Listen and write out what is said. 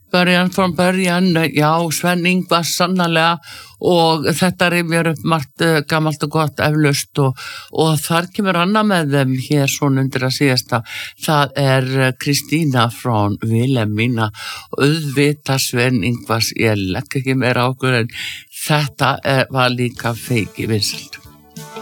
Början frá början, já, Sven Ingvar sannarlega og þetta rifjar upp margt gamalt og gott eflaust og þar kemur annað með þeim hér svona undir að síðasta. Það Kristína frá Vilhelmína, auðvitað Sven Ingvars, ég legg ekki meira á okkur en þetta var líka feiki vinsælt.